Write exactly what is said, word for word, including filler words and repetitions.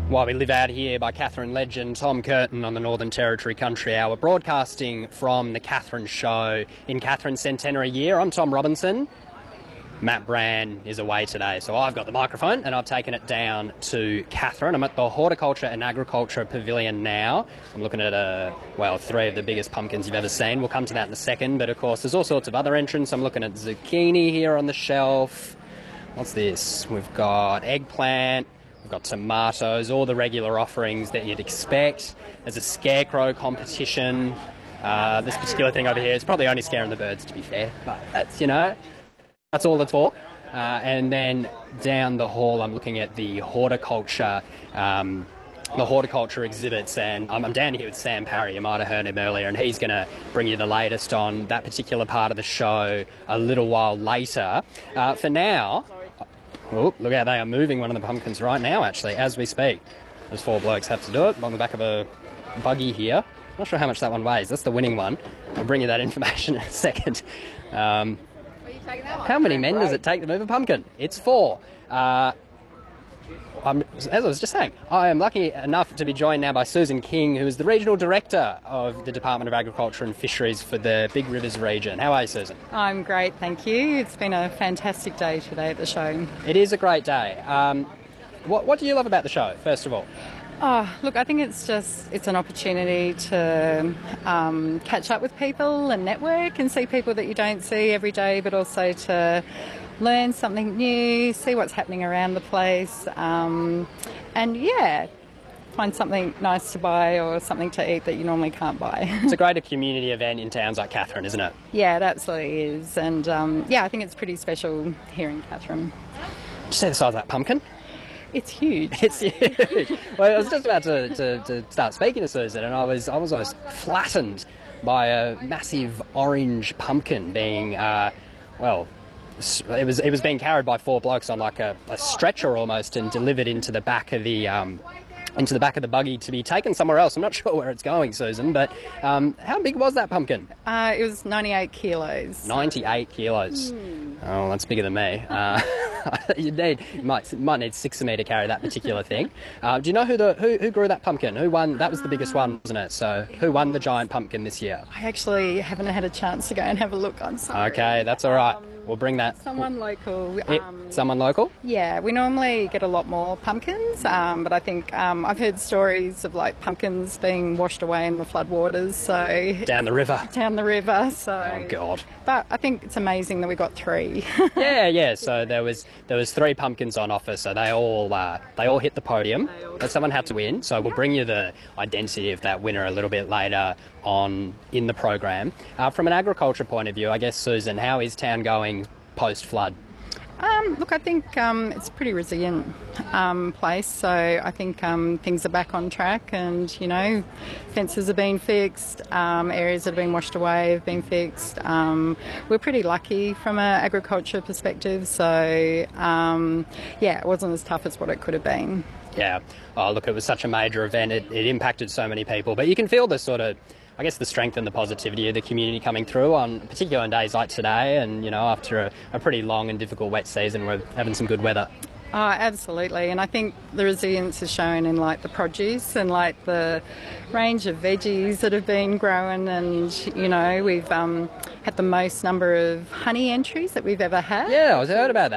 While we live out here by Katherine legend Tom Curtin on the Northern Territory Country Hour, broadcasting from the Katherine Show in Katherine's centenary year. I'm Tom Robinson. Matt Brand is away today, so I've got the microphone and I've taken it down to Katherine. I'm at the Horticulture and Agriculture Pavilion now. I'm looking at, uh, well, three of the biggest pumpkins you've ever seen. We'll come to that in a second, but of course there's all sorts of other entrants. I'm looking at zucchini here on the shelf. What's this? We've got eggplant. We've got tomatoes, all the regular offerings that you'd expect. There's a scarecrow competition. Uh, this particular thing over here is probably only scaring the birds, to be fair, but that's, you know, that's all it's for. Uh, and then down the hall, I'm looking at the horticulture, um, the horticulture exhibits, and I'm, I'm down here with Sam Parry. You might have heard him earlier, and he's going to bring you the latest on that particular part of the show a little while later. Uh, for now, oh, look how they are moving one of the pumpkins right now, actually, as we speak. Those four blokes have to do it on the back of a buggy here. Not sure how much that one weighs. That's the winning one. I'll bring you that information in a second. Um, how many men does it take to move a pumpkin? It's four. Uh, I'm, as I was just saying, I am lucky enough to be joined now by Susan King, who is the Regional Director of the Department of Agriculture and Fisheries for the Big Rivers region. How are you, Susan? I'm great, thank you. It's been a fantastic day today at the show. It is a great day. Um, what, what do you love about the show, first of all? Oh, look, I think it's just, it's an opportunity to um, catch up with people and network and see people that you don't see every day, but also to learn something new, see what's happening around the place, um, and yeah, find something nice to buy or something to eat that you normally can't buy. It's a greater community event in towns like Katherine, isn't it? Yeah, it absolutely is. And um, yeah, I think it's pretty special here in Katherine. Did you see the size of that pumpkin? It's huge. It's huge. Well, I was just about to, to, to start speaking to Susan, and I was I was almost flattened by a massive orange pumpkin being, uh, well, it was it was being carried by four blokes on like a, a stretcher almost, and delivered into the back of the um, into the back of the buggy to be taken somewhere else. I'm not sure where it's going, Susan, but um, how big was that pumpkin? Uh, it was ninety-eight kilos. ninety-eight kilos. Mm. Oh, that's bigger than me. Uh, you need you might might need six of me to carry that particular thing. Uh, do you know who the who, who grew that pumpkin? Who won? That was the biggest one, wasn't it? So who won the giant pumpkin this year? I actually haven't had a chance to go and have a look. I'm sorry. Okay, that's all right. Um, we'll bring that. Someone local. Um, it, someone local? Yeah, we normally get a lot more pumpkins, um, but I think um, I've heard stories of like pumpkins being washed away in the floodwaters. So down the river. Down the river. So. Oh God. But I think it's amazing that we got three. yeah, yeah. So there was there was three pumpkins on offer. So they all uh, they all hit the podium, but someone had to win. So we'll bring you the identity of that winner a little bit later on in the program. Uh, from an agriculture point of view, I guess, Susan, how is town going post flood? Um, look, I think um, it's a pretty resilient um, place, so I think um, things are back on track, and, you know, fences have been fixed, um, areas that have been washed away have been fixed. Um, we're pretty lucky from an agriculture perspective, so, um, yeah, it wasn't as tough as what it could have been. Yeah. Oh, look, it was such a major event. It, it impacted so many people, but you can feel the sort of, I guess, the strength and the positivity of the community coming through on particular on days like today, and, you know, after a, a pretty long and difficult wet season, we're having some good weather. Oh, absolutely. And I think the resilience is shown in like the produce and like the range of veggies that have been grown, and, you know, we've um, had the most number of honey entries that we've ever had. Yeah, I was heard about that.